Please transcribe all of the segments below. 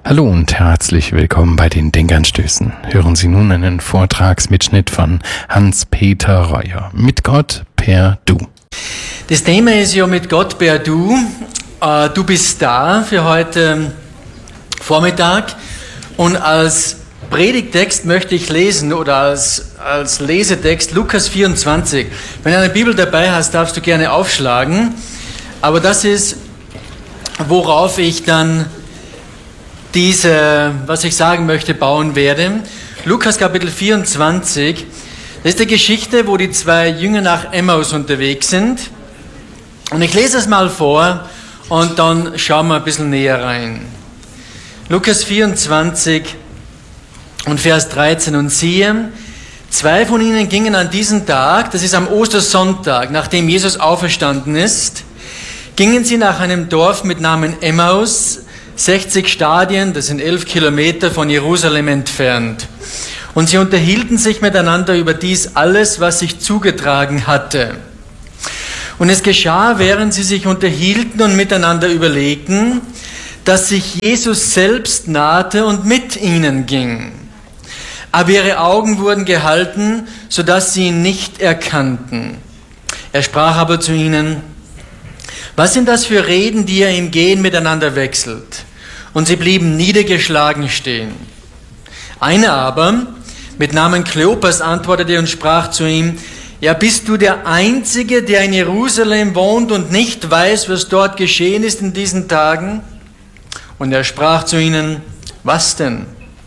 Hallo und herzlich willkommen bei den Denkanstößen. Hören Sie nun einen Vortragsmitschnitt von Hans-Peter Reuer. Mit Gott per Du. Das Thema ist ja mit Gott per Du. Du bist da für heute Vormittag. Und als Predigtext möchte ich lesen oder als Lesetext Lukas 24. Wenn du eine Bibel dabei hast, darfst du gerne aufschlagen. Aber das ist, worauf ich dann was ich sagen möchte, bauen werde. Lukas Kapitel 24, das ist die Geschichte, wo die zwei Jünger nach Emmaus unterwegs sind. Und ich lese es mal vor und dann schauen wir ein bisschen näher rein. Lukas 24 und Vers 13. Und siehe, zwei von ihnen gingen an diesem Tag, das ist am Ostersonntag, nachdem Jesus auferstanden ist, gingen sie nach einem Dorf mit Namen Emmaus, 60 Stadien, das sind 11 Kilometer von Jerusalem entfernt. Und sie unterhielten sich miteinander über dies alles, was sich zugetragen hatte. Und es geschah, während sie sich unterhielten und miteinander überlegten, dass sich Jesus selbst nahte und mit ihnen ging. Aber ihre Augen wurden gehalten, sodass sie ihn nicht erkannten. Er sprach aber zu ihnen: Was sind das für Reden, die ihr im Gehen miteinander wechselt? Und sie blieben niedergeschlagen stehen. Einer aber, mit Namen Kleopas, antwortete und sprach zu ihm: Ja, bist du der Einzige, der in Jerusalem wohnt und nicht weiß, was dort geschehen ist in diesen Tagen? Und er sprach zu ihnen: Was denn?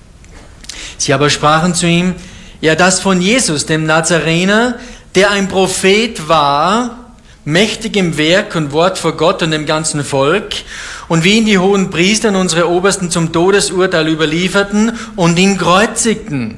Sie aber sprachen zu ihm: Ja, das von Jesus, dem Nazarener, der ein Prophet war, mächtig im Werk und Wort vor Gott und dem ganzen Volk, und wie ihn die hohen Priester und unsere Obersten zum Todesurteil überlieferten und ihn kreuzigten.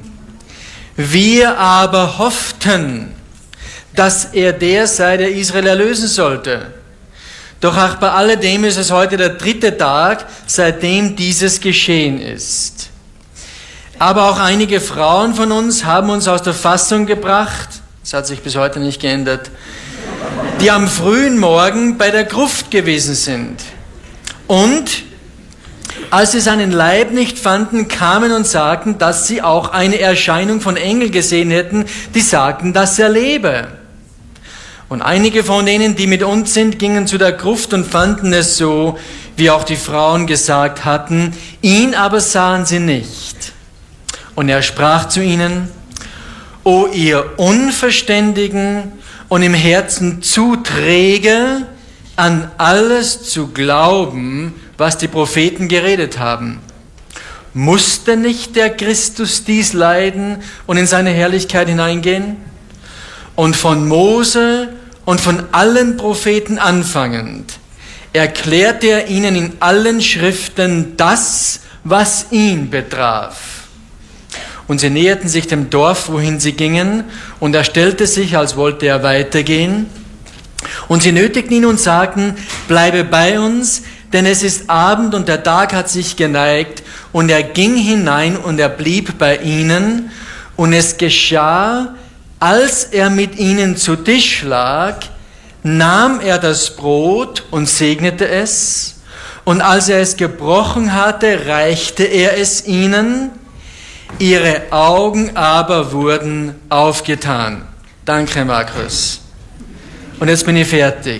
Wir aber hofften, dass er der sei, der Israel erlösen sollte. Doch auch bei alledem ist es heute der 3. Tag, seitdem dieses geschehen ist. Aber auch einige Frauen von uns haben uns aus der Fassung gebracht, das hat sich bis heute nicht geändert, die am frühen Morgen bei der Gruft gewesen sind. Und als sie seinen Leib nicht fanden, kamen und sagten, dass sie auch eine Erscheinung von Engeln gesehen hätten, die sagten, dass er lebe. Und einige von denen, die mit uns sind, gingen zu der Gruft und fanden es so, wie auch die Frauen gesagt hatten, ihn aber sahen sie nicht. Und er sprach zu ihnen: O ihr Unverständigen und im Herzen zu träge, an alles zu glauben, was die Propheten geredet haben. Musste nicht der Christus dies leiden und in seine Herrlichkeit hineingehen? Und von Mose und von allen Propheten anfangend erklärte er ihnen in allen Schriften das, was ihn betraf. Und sie näherten sich dem Dorf, wohin sie gingen, und er stellte sich, als wollte er weitergehen. Und sie nötigten ihn und sagten: Bleibe bei uns, denn es ist Abend und der Tag hat sich geneigt. Und er ging hinein und er blieb bei ihnen. Und es geschah, als er mit ihnen zu Tisch lag, nahm er das Brot und segnete es. Und als er es gebrochen hatte, reichte er es ihnen. Ihre Augen aber wurden aufgetan. Danke, Markus. Und jetzt bin ich fertig.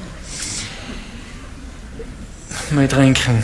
Mal trinken.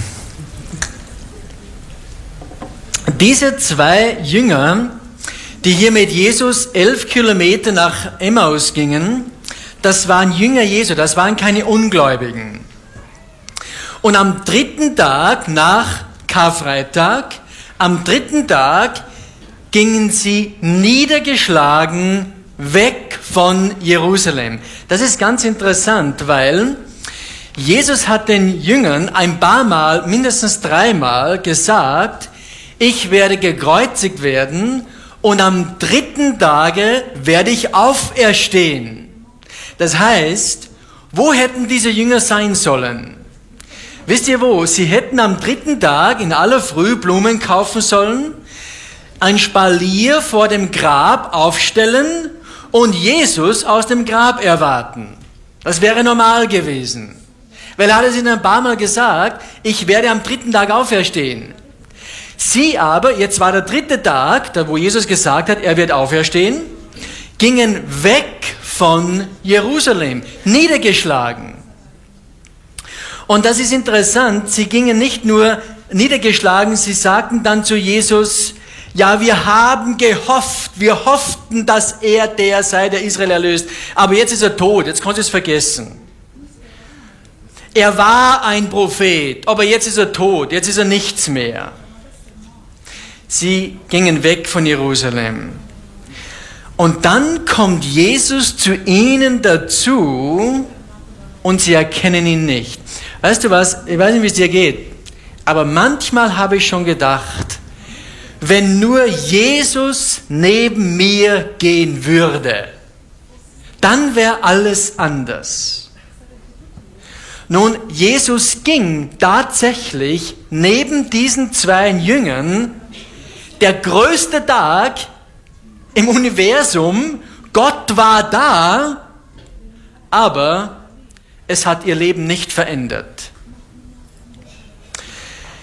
Diese zwei Jünger, die hier mit Jesus 11 Kilometer nach Emmaus gingen, das waren Jünger Jesu, das waren keine Ungläubigen. Und am 3. Tag nach Karfreitag, am 3. Tag gingen sie niedergeschlagen weg von Jerusalem. Das ist ganz interessant, weil Jesus hat den Jüngern ein paar Mal, mindestens 3-mal gesagt: Ich werde gekreuzigt werden und am 3. Tage werde ich auferstehen. Das heißt, wo hätten diese Jünger sein sollen? Wisst ihr wo? Sie hätten am 3. Tag in aller Früh Blumen kaufen sollen, ein Spalier vor dem Grab aufstellen und Jesus aus dem Grab erwarten. Das wäre normal gewesen. Weil er hat es ihnen ein paar Mal gesagt: Ich werde am 3. Tag auferstehen. Sie aber, jetzt war der 3. Tag, da wo Jesus gesagt hat, er wird auferstehen, gingen weg von Jerusalem, niedergeschlagen. Und das ist interessant, sie gingen nicht nur niedergeschlagen, sie sagten dann zu Jesus, ja, wir haben gehofft, wir hofften, dass er der sei, der Israel erlöst, aber jetzt ist er tot, jetzt kannst du es vergessen. Er war ein Prophet, aber jetzt ist er tot, jetzt ist er nichts mehr. Sie gingen weg von Jerusalem. Und dann kommt Jesus zu ihnen dazu und sie erkennen ihn nicht. Weißt du was, ich weiß nicht, wie es dir geht, aber manchmal habe ich schon gedacht, wenn nur Jesus neben mir gehen würde, dann wäre alles anders. Nun, Jesus ging tatsächlich neben diesen 2 Jüngern, der größte Tag im Universum, Gott war da, aber es hat ihr Leben nicht verändert.